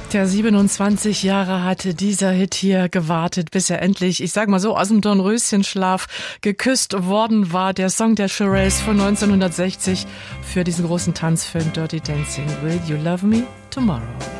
Tja, 27 Jahre hatte dieser Hit hier gewartet, bis er endlich, ich sag mal so, aus dem Dornröschenschlaf geküsst worden war. Der Song der Shirelles von 1960 für diesen großen Tanzfilm Dirty Dancing. Will You Love Me Tomorrow?